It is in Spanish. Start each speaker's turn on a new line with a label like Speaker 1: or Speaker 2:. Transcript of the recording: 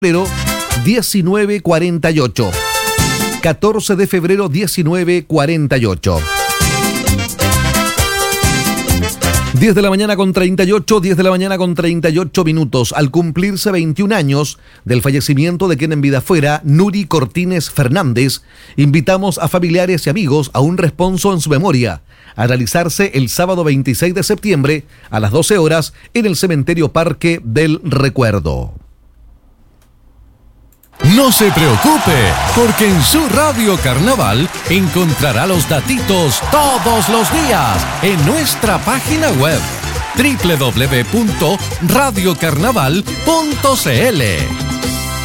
Speaker 1: febrero 1948. 14 de febrero 1948. 10 de la mañana con 38, 10 de la mañana con 38 minutos. Al cumplirse 21 años del fallecimiento de quien en vida fuera, Nuri Cortines Fernández, invitamos a familiares y amigos a un responso en su memoria, a realizarse el sábado 26 de septiembre a las 12 horas en el Cementerio Parque del Recuerdo.
Speaker 2: No se preocupe, porque en su Radio Carnaval encontrará los datitos todos los días en nuestra página web www.radiocarnaval.cl.